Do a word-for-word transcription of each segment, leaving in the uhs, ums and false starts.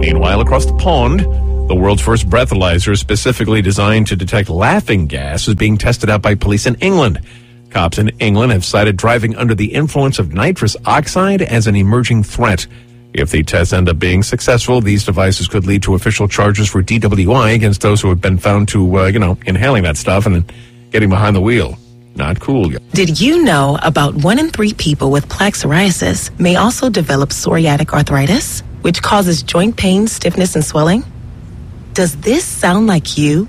Meanwhile, across the pond, the world's first breathalyzer specifically designed to detect laughing gas is being tested out by police in England. Cops in England have cited driving under the influence of nitrous oxide as an emerging threat. If the tests end up being successful, these devices could lead to official charges for D W I against those who have been found to, uh, you know, inhaling that stuff and then getting behind the wheel. Not cool. Did you know about one in three people with plaque psoriasis may also develop psoriatic arthritis, which causes joint pain, stiffness, and swelling? Does this sound like you?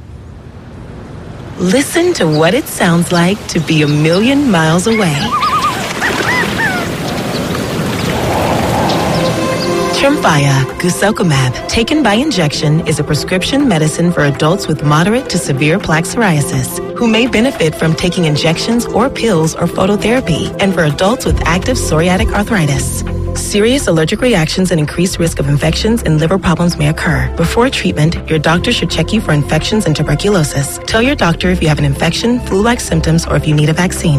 Listen to what it sounds like to be a million miles away. Tremfya guselkumab, taken by injection, is a prescription medicine for adults with moderate to severe plaque psoriasis who may benefit from taking injections or pills or phototherapy, and for adults with active psoriatic arthritis. Serious allergic reactions and increased risk of infections and liver problems may occur. Before treatment, your doctor should check you for infections and tuberculosis. Tell your doctor if you have an infection, flu-like symptoms, or if you need a vaccine.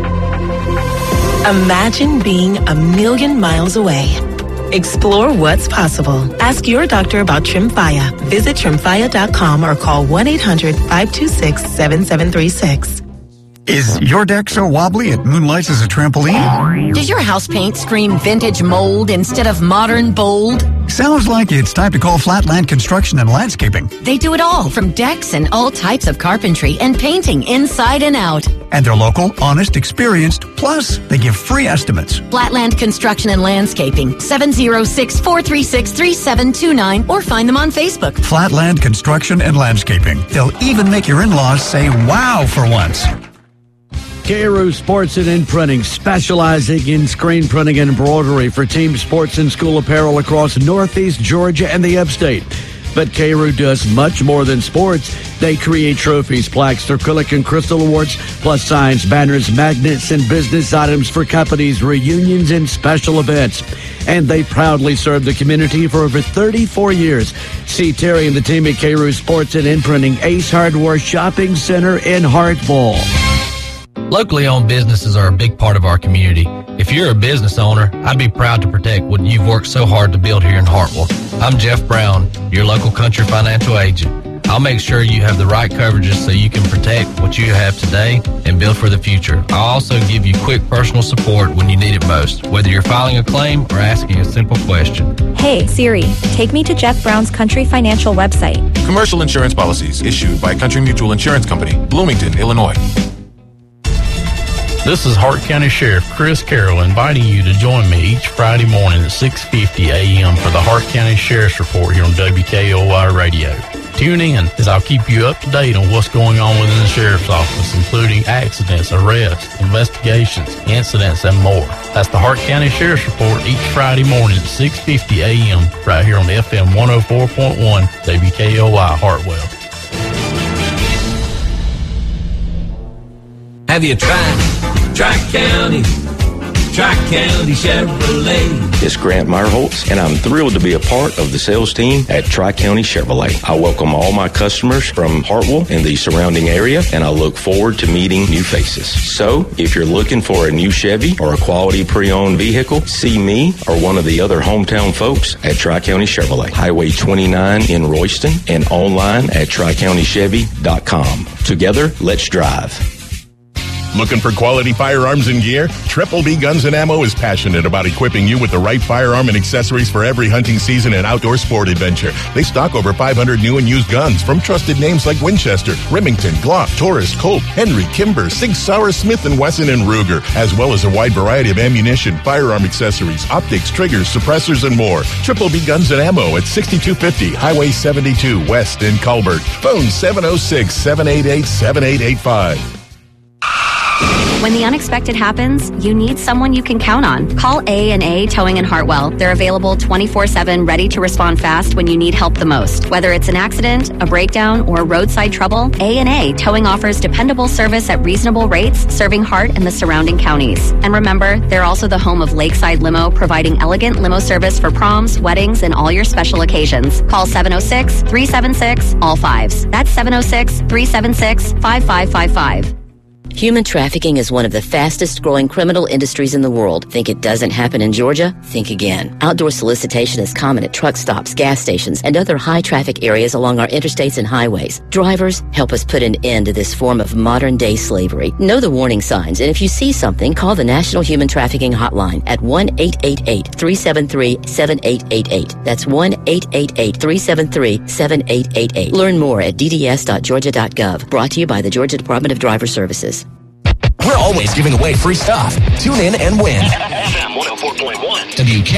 Imagine being a million miles away. Explore what's possible. Ask your doctor about Tremfya. Visit tremfya dot com or call one eight hundred five two six seven seven three six. Is your deck so wobbly it moonlights as a trampoline? Does your house paint scream vintage mold instead of modern bold? Sounds like it's time to call Flatland Construction and Landscaping. They do it all, from decks and all types of carpentry and painting inside and out. And they're local, honest, experienced, plus they give free estimates. Flatland Construction and Landscaping, seven oh six, four three six, three seven two nine, or find them on Facebook. Flatland Construction and Landscaping. They'll even make your in-laws say wow for once. Carew Sports and Imprinting, specializing in screen printing and embroidery for team sports and school apparel across Northeast Georgia and the upstate. But Carew does much more than sports. They create trophies, plaques, acrylic and crystal awards, plus signs, banners, magnets, and business items for companies, reunions, and special events. And they proudly serve the community for over thirty-four years. See Terry and the team at Carew Sports and Imprinting, Ace Hardware Shopping Center in Hartwell. Locally owned businesses are a big part of our community. If you're a business owner, I'd be proud to protect what you've worked so hard to build here in Hartwell. I'm Jeff Brown, your local Country Financial agent. I'll make sure you have the right coverages so you can protect what you have today and build for the future. I'll also give you quick personal support when you need it most, whether you're filing a claim or asking a simple question. Hey, Siri, take me to Jeff Brown's Country Financial website. Commercial insurance policies issued by Country Mutual Insurance Company, Bloomington, Illinois. This is Hart County Sheriff Chris Carroll inviting you to join me each Friday morning at six fifty a.m. for the Hart County Sheriff's Report here on W K O Y Radio. Tune in as I'll keep you up to date on what's going on within the Sheriff's Office, including accidents, arrests, investigations, incidents, and more. That's the Hart County Sheriff's Report each Friday morning at six fifty a.m. right here on F M one oh four point one W K O Y Hartwell. Have you tried Tri-County, Tri-County Chevrolet? It's Grant Meyerholtz, and I'm thrilled to be a part of the sales team at Tri-County Chevrolet. I welcome all my customers from Hartwell and the surrounding area, and I look forward to meeting new faces. So, if you're looking for a new Chevy or a quality pre-owned vehicle, see me or one of the other hometown folks at Tri-County Chevrolet, Highway twenty-nine in Royston, and online at tri county chevy dot com. Together, let's drive. Looking for quality firearms and gear? Triple B Guns and Ammo is passionate about equipping you with the right firearm and accessories for every hunting season and outdoor sport adventure. They stock over five hundred new and used guns from trusted names like Winchester, Remington, Glock, Taurus, Colt, Henry, Kimber, Sig Sauer, Smith and Wesson, and Ruger, as well as a wide variety of ammunition, firearm accessories, optics, triggers, suppressors, and more. Triple B Guns and Ammo at sixty-two fifty Highway seventy-two West in Colbert. Phone seven oh six, seven eight eight, seven eight eight five. When the unexpected happens, you need someone you can count on. Call A and A Towing in Hartwell. They're available twenty-four seven, ready to respond fast when you need help the most. Whether it's an accident, a breakdown, or roadside trouble, A and A Towing offers dependable service at reasonable rates, serving Hart and the surrounding counties. And remember, they're also the home of Lakeside Limo, providing elegant limo service for proms, weddings, and all your special occasions. Call seven oh six, three seven six, all fives. That's seven oh six, three seven six, five five five five. Human trafficking is one of the fastest growing criminal industries in the world. Think it doesn't happen in Georgia? Think again. Outdoor solicitation is common at truck stops, gas stations, and other high traffic areas along our interstates and highways. Drivers, help us put an end to this form of modern day slavery. Know the warning signs, and if you see something, call the National Human Trafficking Hotline at one eight eight eight, three seven three, seven eight eight eight. That's one eight eight eight, three seven three, seven eight eight eight. Learn more at d d s dot georgia dot gov. Brought to you by the Georgia Department of Driver Services. We're always giving away free stuff. Tune in and win. F M one oh four point one. W K